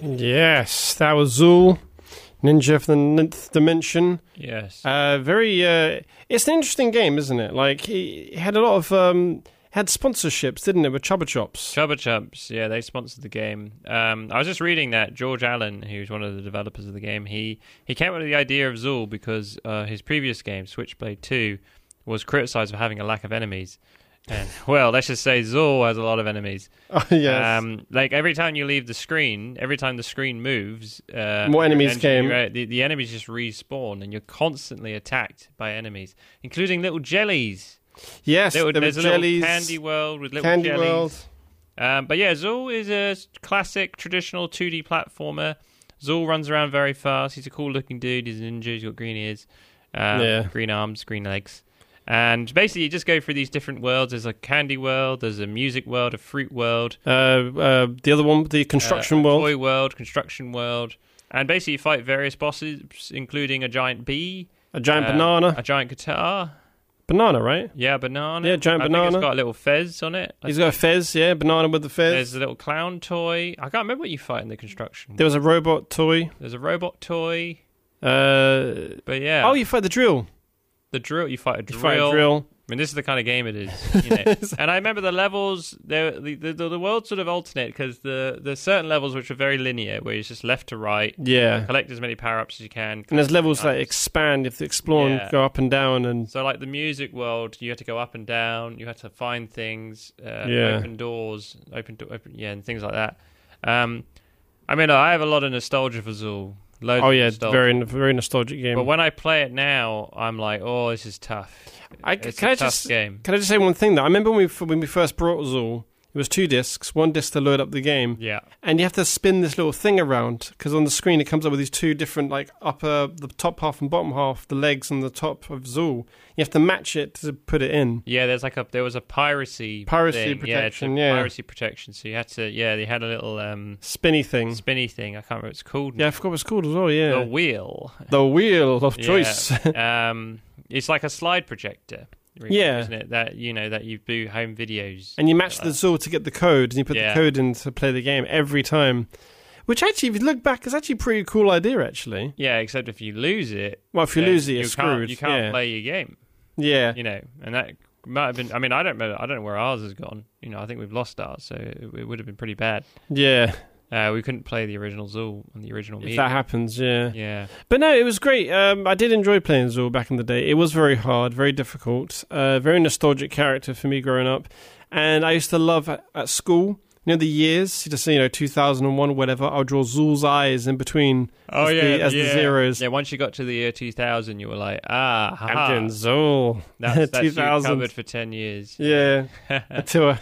Yes, that was Zool, Ninja of the Ninth Dimension. Yes. It's an interesting game, isn't it? Like, he had a lot of, had sponsorships, didn't it, with Chubba Chops? Chubba Chops, yeah, they sponsored the game. I was just reading that George Allen, who's one of the developers of the game, he came up with the idea of Zool because his previous game, Switchblade 2, was criticized for having a lack of enemies. And, well, let's just say Zool has a lot of enemies. Oh, yes. Like, every time you leave the screen, every time the screen moves... more enemies came. The enemies just respawn, and you're constantly attacked by enemies, including little jellies. Yes, there's a jellies. little candy world with little Candy jellies. World. But yeah, Zool is a classic, traditional 2D platformer. Zool runs around very fast. He's a cool-looking dude. He's a ninja. He's got green ears, green arms, green legs. And basically, you just go through these different worlds. There's a candy world, there's a music world, a fruit world. The other one, the construction world. Toy world, construction world. And basically, you fight various bosses, including a giant bee. A giant banana. A giant guitar. Banana, right? Yeah, banana. Yeah, giant banana. I think it's got a little fez on it. He's got a fez, yeah, banana with the fez. There's a little clown toy. I can't remember what you fight in the construction. There was a robot toy. There's a robot toy. But yeah. Oh, you fight the drill. The drill, you fight a drill. You fight a drill. I mean, this is the kind of game it is. You know? And I remember the levels, the world sort of alternate because there's certain levels which are very linear, where it's just left to right. Yeah. Collect as many power-ups as you can. And there's levels that expand. You have to explore and go up and down. And so like the music world, you have to go up and down. You have to find things, open doors, and things like that. I mean, I have a lot of nostalgia for Zool. Very nostalgic game. But when I play it now, I'm like, oh, this is tough. It's a tough game. Can I just say one thing, though? I remember when we first brought Zool, it was 2 discs, 1 disc to load up the game. Yeah. And you have to spin this little thing around, because on the screen it comes up with these 2 different, like, the top half and bottom half, the legs and the top of Zool. You have to match it to put it in. Yeah, there was a piracy thing. protection, piracy protection. So you had to, they had a little... spinny thing. I can't remember what it's called. Yeah, I forgot what it's called as well, yeah. The wheel. The wheel of choice. It's like a slide projector. Really, isn't it? That you do home videos. And you match the Zool to get the code, and you put the code in to play the game every time. Which actually, if you look back, is actually a pretty cool idea, actually. Yeah, except if you lose it... Well, if you lose it, you're screwed. You can't play your game. Yeah. And that might have been... I mean, I don't know where ours has gone. I think we've lost ours, so it would have been pretty bad. Yeah. We couldn't play the original Zool on the original Mega. If that happens, yeah. Yeah. But no, it was great. I did enjoy playing Zool back in the day. It was very hard, very difficult, very nostalgic character for me growing up. And I used to love at school, the years, just 2001 whatever, I'll draw Zool's eyes in between the zeros. Yeah, once you got to the year 2000, you were like, I'm doing Zool. That's you covered for 10 years. Yeah. until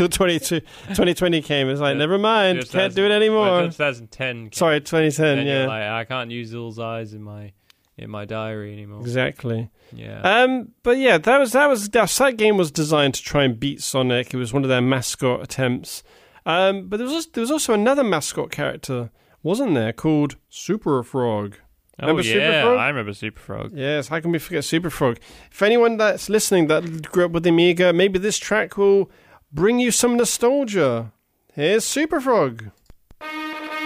2020 came. It's like, never mind, can't do it anymore. 2010 came. Sorry, 2010, yeah. You're like, I can't use Zool's eyes in my diary anymore. Exactly. Yeah. But yeah, that game was designed to try and beat Sonic. It was one of their mascot attempts. But there was also another mascot character, wasn't there, called Super Frog. Remember Super Frog? I remember Super Frog. Yes, how can we forget Super Frog? If anyone that's listening that grew up with the Amiga, maybe this track will bring you some nostalgia. Here's Super Frog.